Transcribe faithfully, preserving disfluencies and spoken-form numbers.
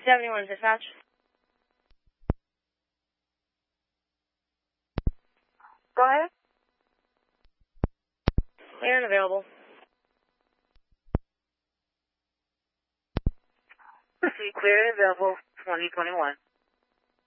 seventy-one dispatch. Go ahead. Clear and available. Proceed clear and available, twenty twenty-one.